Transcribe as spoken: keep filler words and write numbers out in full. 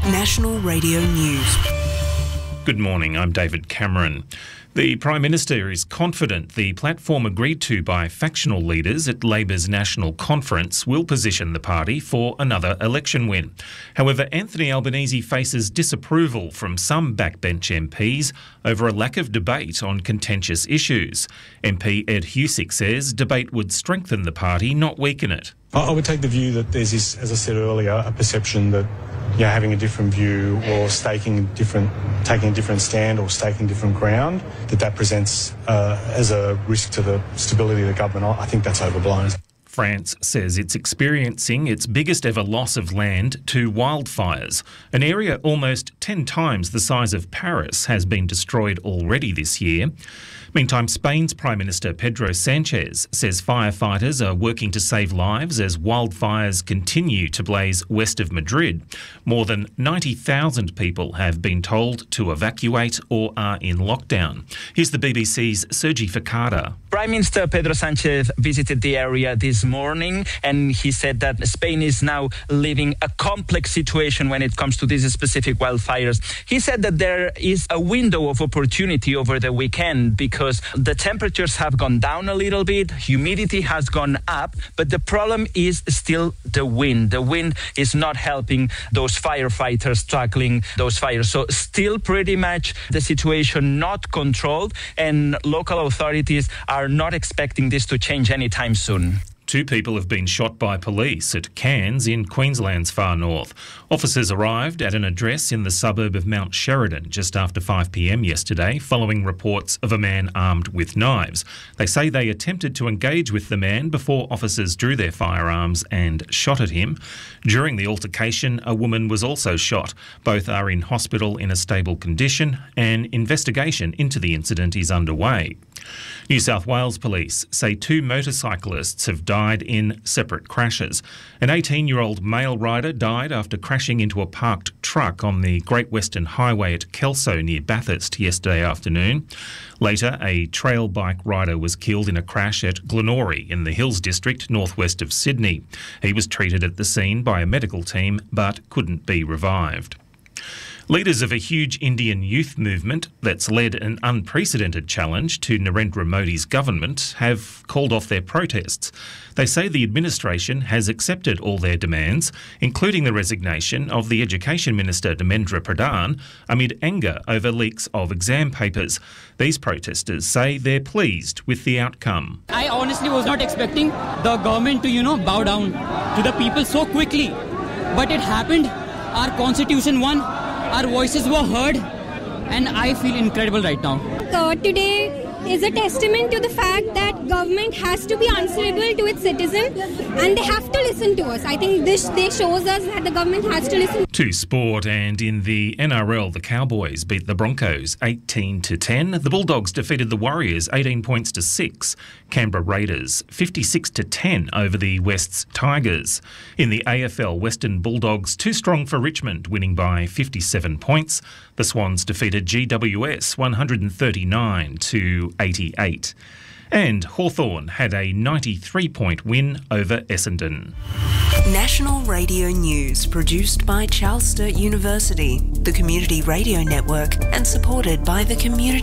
National Radio News. Good morning, I'm David Cameron. The Prime Minister is confident the platform agreed to by factional leaders at Labor's National Conference will position the party for another election win. However, Anthony Albanese faces disapproval from some backbench M Ps over a lack of debate on contentious issues. M P Ed Husic says debate would strengthen the party, not weaken it. I would take the view that there's this, as I said earlier, a perception that you know, having a different view or staking different, taking a different stand or staking different ground, that that presents uh, as a risk to the stability of the government. I think that's overblown. France says it's experiencing its biggest ever loss of land to wildfires. An area almost ten times the size of Paris has been destroyed already this year. Meantime, Spain's Prime Minister Pedro Sanchez says firefighters are working to save lives as wildfires continue to blaze west of Madrid. More than ninety thousand people have been told to evacuate or are in lockdown. Here's the B B C's Sergi Facada. Prime Minister Pedro Sanchez visited the area this morning and he said that Spain is now living a complex situation when it comes to these specific wildfires. He said that there is a window of opportunity over the weekend because the temperatures have gone down a little bit, humidity has gone up, but the problem is still the wind. The wind is not helping those firefighters tackling those fires. So still pretty much the situation not controlled, and local authorities are not expecting this to change anytime soon. Two people have been shot by police at Cairns in Queensland's far north. Officers arrived at an address in the suburb of Mount Sheridan just after five p m yesterday, following reports of a man armed with knives. They say they attempted to engage with the man before officers drew their firearms and shot at him. During the altercation, a woman was also shot. Both are in hospital in a stable condition. An investigation into the incident is underway. New South Wales police say two motorcyclists have died in separate crashes. An eighteen-year-old male rider died after crashing into a parked truck on the Great Western Highway at Kelso near Bathurst yesterday afternoon. Later, a trail bike rider was killed in a crash at Glenorrey in the Hills District, northwest of Sydney. He was treated at the scene by a medical team but couldn't be revived. Leaders of a huge Indian youth movement that's led an unprecedented challenge to Narendra Modi's government have called off their protests. They say the administration has accepted all their demands, including the resignation of the Education Minister Dharmendra Pradhan, amid anger over leaks of exam papers. These protesters say they're pleased with the outcome. I honestly was not expecting the government to, you know, bow down to the people so quickly. But it happened. Our constitution won. Our voices were heard, and I feel incredible right now. Uh, today is a testament to the fact that government has to be answerable to its citizens, and they have to listen to us. I think this this shows us that the government has to listen. To sport, and in the N R L, the Cowboys beat the Broncos eighteen to ten. The Bulldogs defeated the Warriors eighteen points to six. Canberra Raiders fifty-six to ten over the West's Tigers. In the A F L, Western Bulldogs too strong for Richmond, winning by fifty-seven points. The Swans defeated G W S one hundred thirty-nine to eighty-eight. And Hawthorn had a ninety-three point win over Essendon. National Radio News, produced by Charles Sturt University, the Community Radio Network, and supported by the Community